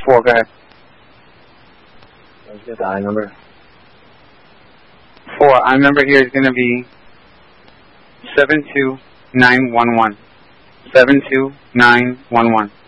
4, go ahead. Let's get the I number. 4, I number here is going to be 72911. 72911.